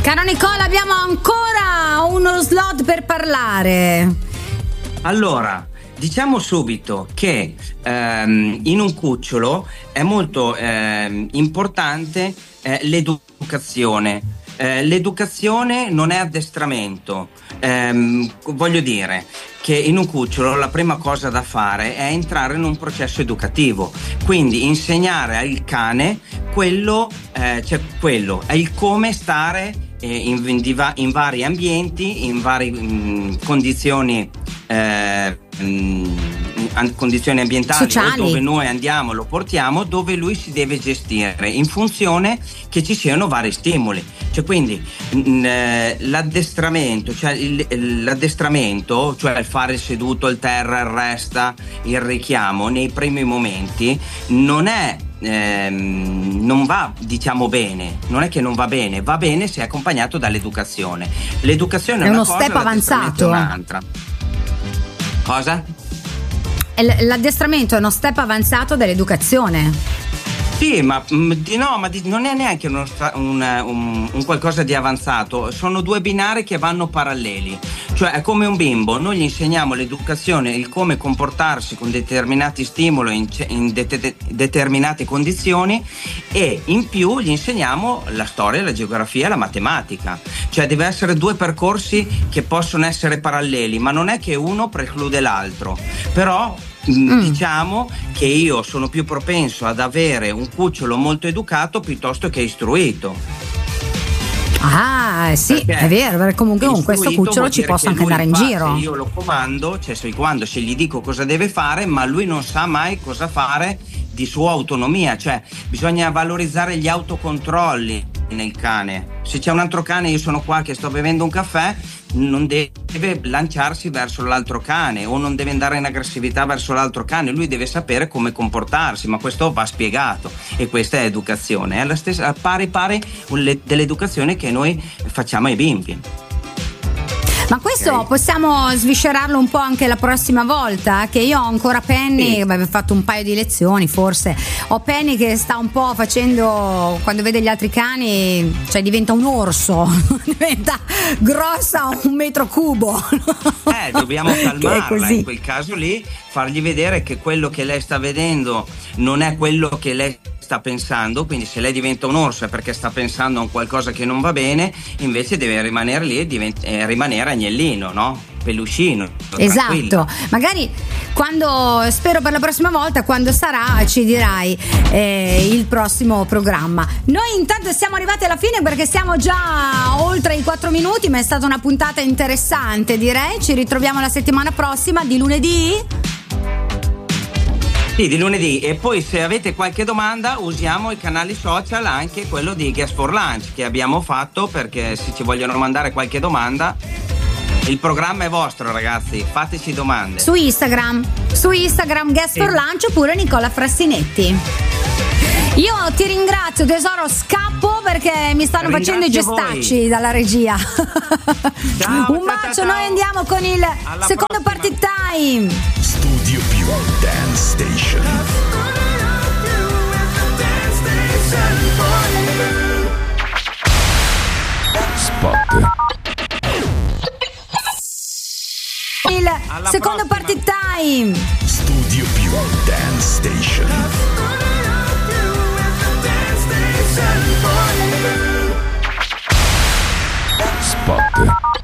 Caro Nicola, abbiamo ancora uno slot per parlare. Allora, diciamo subito che in un cucciolo è molto importante l'educazione. L'educazione non è addestramento. Voglio dire che in un cucciolo la prima cosa da fare è entrare in un processo educativo, quindi insegnare al cane quello è il come stare in vari ambienti, in varie condizioni ambientali, sociali, dove noi andiamo, lo portiamo, dove lui si deve gestire in funzione che ci siano vari stimoli. Cioè, quindi l'addestramento, cioè il fare il seduto, il terra, il resta, il richiamo nei primi momenti non va, diciamo, bene. Non è che non va bene, va bene se è accompagnato dall'educazione. L'educazione è uno una cosa, step avanzato. è un'altra. Cosa? L'addestramento è uno step avanzato dell'educazione. Sì, ma non è neanche un qualcosa di avanzato, sono due binari che vanno paralleli, cioè è come un bimbo, noi gli insegniamo l'educazione, il come comportarsi con determinati stimoli in determinate condizioni, e in più gli insegniamo la storia, la geografia, la matematica, cioè deve essere due percorsi che possono essere paralleli, ma non è che uno preclude l'altro, però diciamo che io sono più propenso ad avere un cucciolo molto educato piuttosto che istruito. Ah, sì, perché è vero, perché comunque con questo cucciolo ci posso anche andare in giro. Io lo comando, cioè se gli dico cosa deve fare, ma lui non sa mai cosa fare di sua autonomia, cioè bisogna valorizzare gli autocontrolli nel cane. Se c'è un altro cane, io sono qua che sto bevendo un caffè, non deve lanciarsi verso l'altro cane o non deve andare in aggressività verso l'altro cane, lui deve sapere come comportarsi, ma questo va spiegato, e questa è educazione, è la stessa, pari dell'educazione che noi facciamo ai bimbi. Ma questo possiamo sviscerarlo un po' anche la prossima volta, che io ho ancora Penny, sì. Abbiamo fatto un paio di lezioni, forse ho Penny che sta un po' facendo, quando vede gli altri cani, cioè diventa un orso, diventa grossa 1 metro cubo. Dobbiamo calmarla in quel caso lì, fargli vedere che quello che lei sta vedendo non è quello che lei sta pensando, quindi se lei diventa un orso è perché sta pensando a un qualcosa che non va bene, invece deve rimanere lì e rimanere agnellino, no? Peluscino. Esatto, tranquillo. Magari quando, spero per la prossima volta, quando sarà, ci dirai il prossimo programma. Noi intanto siamo arrivati alla fine perché siamo già oltre i 4 minuti, ma è stata una puntata interessante, direi. Ci ritroviamo la settimana prossima, di lunedì? Sì, di lunedì, e poi se avete qualche domanda usiamo i canali social, anche quello di Gas for Lunch che abbiamo fatto, perché se ci vogliono mandare qualche domanda il programma è vostro, ragazzi, fateci domande. Su Instagram Gas for Lunch oppure Nicola Frassinetti. Io ti ringrazio tesoro, scappo perché mi stanno facendo i gestacci dalla regia. Ciao, un bacio, noi andiamo con il secondo party time. Studio più Dance Station. Spot. Il secondo party time. Studio più Dance Station. Spot.